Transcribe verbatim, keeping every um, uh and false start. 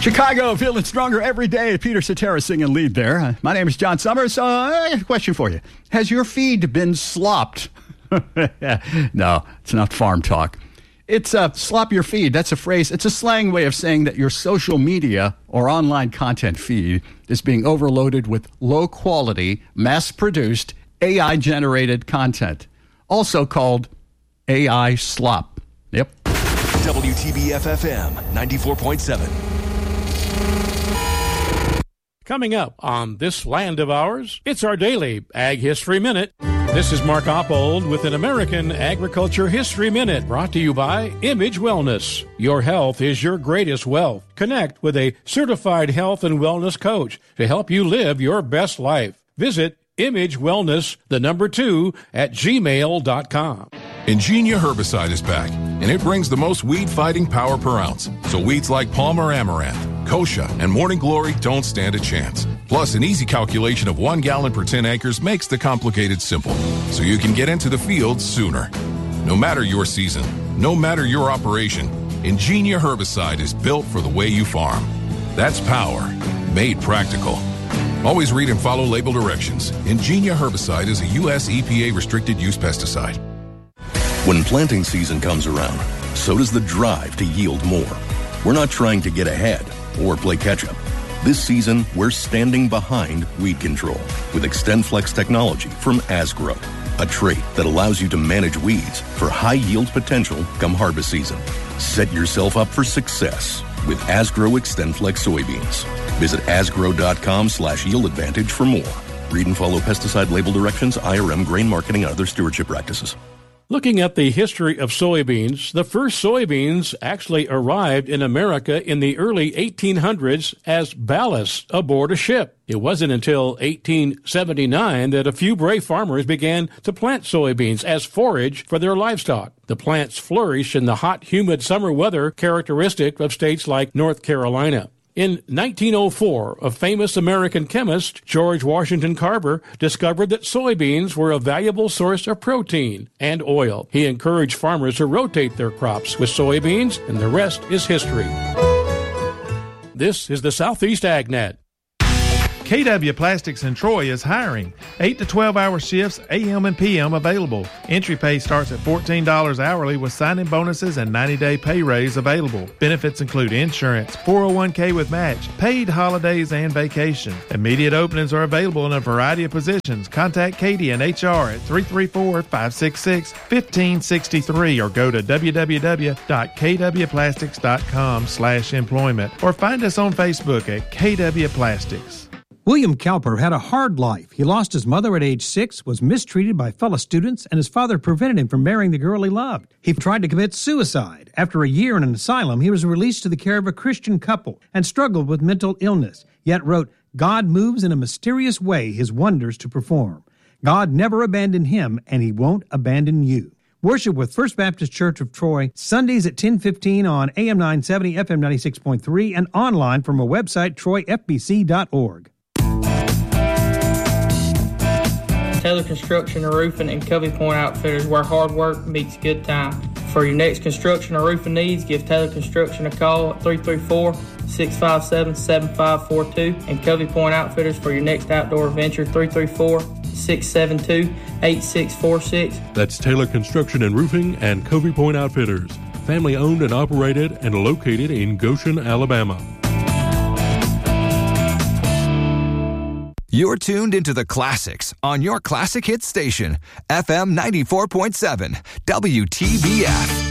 Chicago, feeling stronger every day. Peter Cetera singing lead there. Uh, my name is John Summers. Uh, I got a question for you. Has your feed been slopped? No, it's not farm talk. It's uh, slop your feed. That's a phrase. It's a slang way of saying that your social media or online content feed is being overloaded with low-quality, mass-produced, A I-generated content, also called A I slop. Yep. W T B F F M ninety-four point seven. Coming up on this land of ours, it's our daily Ag History Minute. This is Mark Oppold with an American Agriculture History Minute, brought to you by Image Wellness. Your health is your greatest wealth. Connect with a certified health and wellness coach to help you live your best life. Visit Image Wellness, the number two, at gmail dot com. Ingenia herbicide is back, and it brings the most weed-fighting power per ounce. So weeds like Palmer Amaranth, Kochia, and Morning Glory don't stand a chance. Plus, an easy calculation of one gallon per ten acres makes the complicated simple, so you can get into the field sooner. No matter your season, no matter your operation, Ingenia herbicide is built for the way you farm. That's power, made practical. Always read and follow label directions. Ingenia herbicide is a U S E P A restricted use pesticide. When planting season comes around, so does the drive to yield more. We're not trying to get ahead or play catch-up. This season, we're standing behind weed control with XtendFlex technology from Asgrow, a trait that allows you to manage weeds for high-yield potential come harvest season. Set yourself up for success with Asgrow XtendFlex soybeans. Visit asgrow.com slash yield advantage for more. Read and follow pesticide label directions, I R M, grain marketing, and other stewardship practices. Looking at the history of soybeans, the first soybeans actually arrived in America in the early eighteen hundreds as ballast aboard a ship. It wasn't until eighteen seventy-nine that a few brave farmers began to plant soybeans as forage for their livestock. The plants flourish in the hot, humid summer weather characteristic of states like North Carolina. In nineteen oh four, a famous American chemist, George Washington Carver, discovered that soybeans were a valuable source of protein and oil. He encouraged farmers to rotate their crops with soybeans, and the rest is history. This is the Southeast AgNet. K W Plastics in Troy is hiring. eight to twelve hour shifts, A M and P M available. Entry pay starts at fourteen dollars hourly with sign-in bonuses and ninety day pay raise available. Benefits include insurance, four oh one k with match, paid holidays, and vacation. Immediate openings are available in a variety of positions. Contact Katie and H R at three three four, five six six, one five six three or go to w w w dot k w plastics dot com slash employment or find us on Facebook at K W Plastics. William Cowper had a hard life. He lost his mother at age six, was mistreated by fellow students, and his father prevented him from marrying the girl he loved. He tried to commit suicide. After a year in an asylum, he was released to the care of a Christian couple and struggled with mental illness, yet wrote, "God moves in a mysterious way his wonders to perform. God never abandoned him, and he won't abandon you." Worship with First Baptist Church of Troy, Sundays at ten fifteen on A M nine seventy, F M ninety-six point three, and online from our website, troy f b c dot org. Taylor Construction and Roofing and Covey Point Outfitters, where hard work meets good time. For your next construction or roofing needs, give Taylor Construction a call at three three four, six five seven, seven five four two and Covey Point Outfitters for your next outdoor adventure, three three four, six seven two, eight six four six. That's Taylor Construction and Roofing and Covey Point Outfitters, family owned and operated and located in Goshen, Alabama. You're tuned into the classics on your classic hit station, F M ninety-four point seven, W T B F.